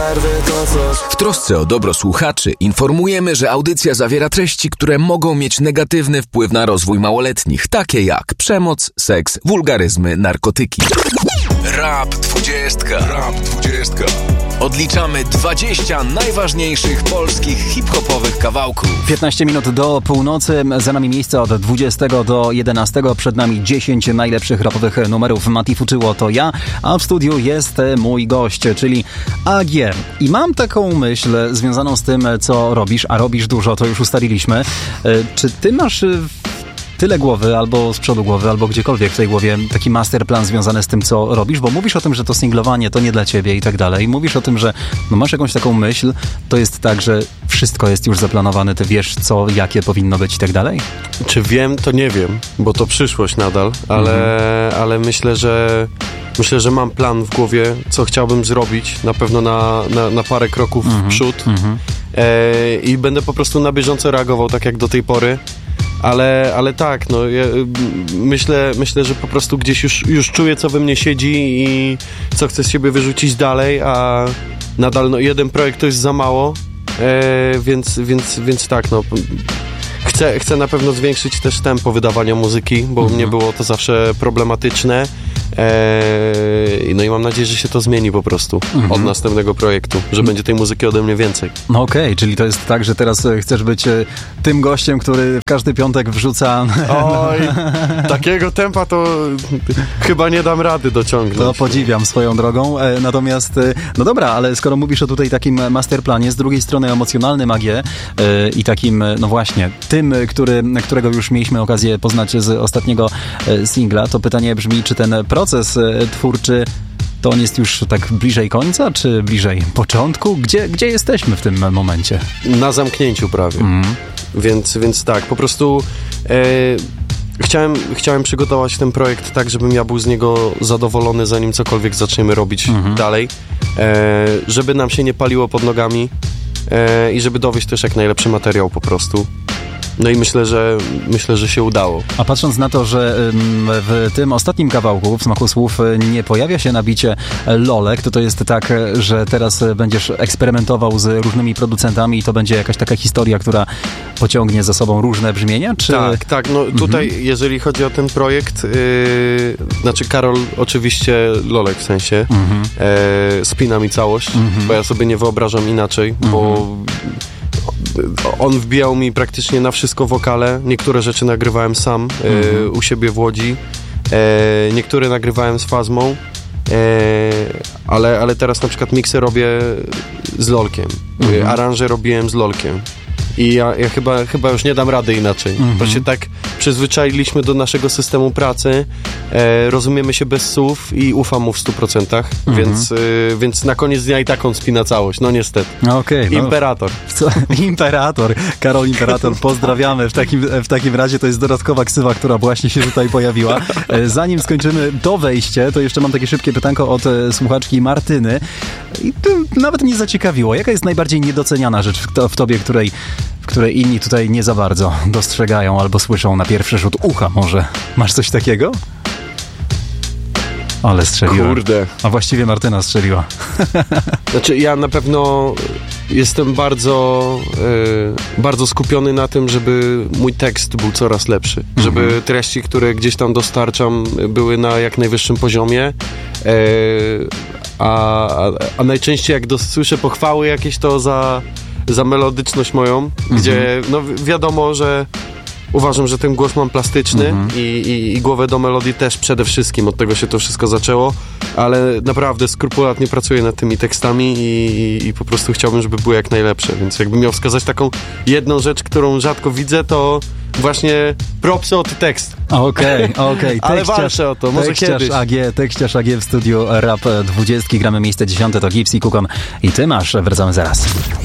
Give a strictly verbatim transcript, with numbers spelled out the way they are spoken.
przerwy to coś. W trosce o dobro słuchaczy informujemy, że audycja zawiera treści, które mogą mieć negatywny wpływ na rozwój małoletnich, takie jak przemoc, seks, wulgaryzmy, narkotyki. Rap dwudziestka. Rap dwudziestka. Odliczamy dwadzieścia najważniejszych polskich hip-hopowych kawałków. piętnaście minut do północy, za nami miejsce od dwudziestego do jedenastego, przed nami dziesięć najlepszych rapowych numerów. Mati Fuczyło to ja, a w studiu jest mój gość, czyli A G. I mam taką myśl związaną z tym, co robisz, a robisz dużo, to już ustaliliśmy. Czy ty masz tyle głowy, albo z przodu głowy, albo gdziekolwiek w tej głowie taki masterplan związany z tym, co robisz? Bo mówisz o tym, że to singlowanie to nie dla ciebie i tak dalej. Mówisz o tym, że no masz jakąś taką myśl, to jest tak, że wszystko jest już zaplanowane, ty wiesz, co, jakie powinno być i tak dalej? Czy wiem, to nie wiem, bo to przyszłość nadal, ale, mhm. ale myślę, że myślę, że mam plan w głowie, co chciałbym zrobić, na pewno na, na, na parę kroków mhm. w przód mhm. e, i będę po prostu na bieżąco reagował, tak jak do tej pory. Ale, ale tak, no ja myślę, myślę, że po prostu gdzieś już, już czuję, co we mnie siedzi i co chcę z siebie wyrzucić dalej, a nadal no, jeden projekt to jest za mało, e, więc, więc, więc tak, no chcę, chcę na pewno zwiększyć też tempo wydawania muzyki, bo mhm. u mnie było to zawsze problematyczne. Eee, no i mam nadzieję, że się to zmieni po prostu mhm. od następnego projektu, że będzie tej muzyki ode mnie więcej. No okej, okay, czyli to jest tak, że teraz chcesz być tym gościem, który w każdy piątek wrzuca... Oj, takiego tempa to chyba nie dam rady dociągnąć. To podziwiam swoją drogą, natomiast no dobra, ale skoro mówisz o tutaj takim masterplanie, z drugiej strony emocjonalnym A G i takim, no właśnie, tym, który, którego już mieliśmy okazję poznać z ostatniego singla, to pytanie brzmi, czy ten proces twórczy to on jest już tak bliżej końca, czy bliżej początku? Gdzie, gdzie jesteśmy w tym momencie? Na zamknięciu prawie. Mm. Więc, więc tak, po prostu e, chciałem, chciałem przygotować ten projekt tak, żebym ja był z niego zadowolony, zanim cokolwiek zaczniemy robić mm-hmm. dalej. E, żeby nam się nie paliło pod nogami e, i żeby dowieść też jak najlepszy materiał po prostu. No i myślę, że myślę, że się udało. A patrząc na to, że w tym ostatnim kawałku, w Smaku Słów, nie pojawia się na bicie Lolek, to to jest tak, że teraz będziesz eksperymentował z różnymi producentami i to będzie jakaś taka historia, która pociągnie za sobą różne brzmienia? Czy... Tak, tak. No tutaj, mhm. jeżeli chodzi o ten projekt, yy, znaczy Karol oczywiście, Lolek w sensie, mhm. e, spina mi całość, mhm. bo ja sobie nie wyobrażam inaczej, mhm. bo on wbijał mi praktycznie na wszystko wokale. Niektóre rzeczy nagrywałem sam mm-hmm. e, u siebie w Łodzi. E, niektóre nagrywałem z Fazmą. E, ale, ale teraz na przykład miksy robię z Lolkiem. Mm-hmm. E, aranże robiłem z Lolkiem. I ja, ja chyba, chyba już nie dam rady inaczej. Mm-hmm. Bo się tak przyzwyczailiśmy do naszego systemu pracy, e, rozumiemy się bez słów i ufam mu w stu procentach, mm-hmm. więc, e, więc na koniec dnia i tak on spina całość. No niestety. Okay, no. Imperator. Co? Imperator. Karol Imperator, pozdrawiamy. W takim, w takim razie to jest dodatkowa ksywa, która właśnie się tutaj pojawiła. E, zanim skończymy to wejście, to jeszcze mam takie szybkie pytanko od e, słuchaczki Martyny. I to nawet mnie zaciekawiło. Jaka jest najbardziej niedoceniana rzecz w, to, w tobie, której której inni tutaj nie za bardzo dostrzegają albo słyszą na pierwszy rzut ucha może. Masz coś takiego? Ale strzeliła. Kurde. A właściwie Martyna strzeliła. Znaczy ja na pewno jestem bardzo yy, bardzo skupiony na tym, żeby mój tekst był coraz lepszy. Mhm. Żeby treści, które gdzieś tam dostarczam, były na jak najwyższym poziomie. Yy, a, a, a najczęściej jak dos- słyszę pochwały jakieś, to za za melodyczność moją, mhm. gdzie no wiadomo, że uważam, że ten głos mam plastyczny mhm. i, i, i głowę do melodii też przede wszystkim, od tego się to wszystko zaczęło, ale naprawdę skrupulatnie pracuję nad tymi tekstami i, i, i po prostu chciałbym, żeby były jak najlepsze, więc jakbym miał wskazać taką jedną rzecz, którą rzadko widzę, to właśnie propsy od tekst. Okej, okay, okej. Okay. Ale walczę o to, może kiedyś. A G, tekściarz A G w studiu Rap dwudziestki, gramy miejsce dziesiąte, to Gipsy, Kukon i ty masz, wracamy zaraz.